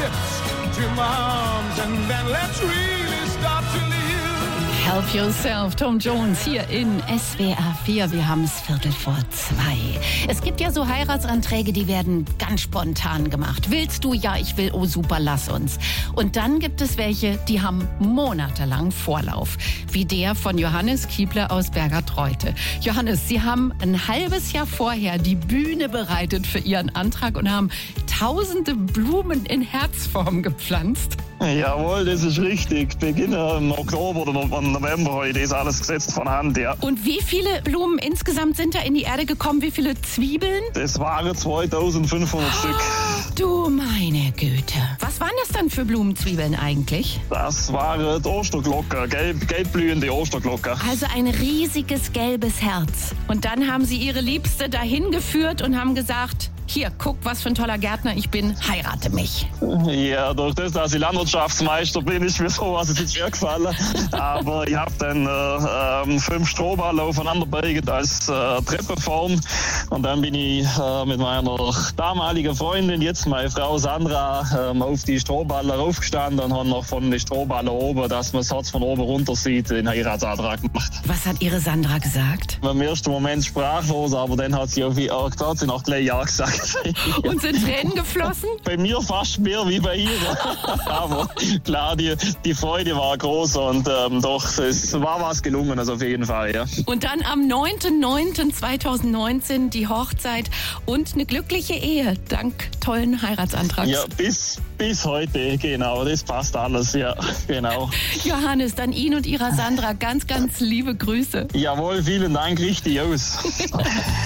lips to my arms and then let's really start to live. Help Yourself, Tom Jones hier in SWR 4. Wir haben es 1:15. Es gibt ja so Heiratsanträge, die werden ganz spontan gemacht. Willst du? Ja, ich will. Oh super, lass uns. Und dann gibt es welche, die haben monatelang Vorlauf. Wie der von Johannes Kiebler aus Berger-Treute. Johannes, Sie haben ein halbes Jahr vorher die Bühne bereitet für Ihren Antrag und haben tausende Blumen in Herzform gepflanzt. Jawohl, das ist richtig. Beginne im Oktober oder November habe ich das alles gesetzt von Hand, ja. Und wie viele Blumen insgesamt sind da in die Erde gekommen? Wie viele Zwiebeln? Das waren 2500 Stück. Du meine Güte. Was waren das dann für Blumenzwiebeln eigentlich? Das waren die Osterglocken, gelbblühende Osterglocken. Also ein riesiges gelbes Herz. Und dann haben Sie Ihre Liebste dahin geführt und haben gesagt, hier, guck, was für ein toller Gärtner ich bin, heirate mich. Ja, durch das, dass ich Landwirtschaftsmeister bin, ist mir sowas jetzt schwer gefallen. Aber ich habe dann 5 Strohballen aufeinander gelegt als Treppenform. Und dann bin ich mit meiner damaligen Freundin, jetzt meine Frau Sandra, auf die Strohballen raufgestanden und haben noch von den Strohballen oben, dass man das Herz von oben runter sieht, den Heiratsantrag gemacht. Was hat Ihre Sandra gesagt? Im ersten Moment sprachlos, aber dann hat sie noch gleich Ja gesagt. Und sind Tränen geflossen? Bei mir fast mehr wie bei ihr. Aber klar, die Freude war groß und doch, es war was gelungen, also auf jeden Fall, ja. Und dann am 9.9.2019 die Hochzeit und eine glückliche Ehe, dank tollen Heiratsantrags. Ja, bis heute, genau, das passt alles, ja, genau. Johannes, dann Ihnen und Ihrer Sandra ganz, ganz liebe Grüße. Jawohl, vielen Dank, richtig aus.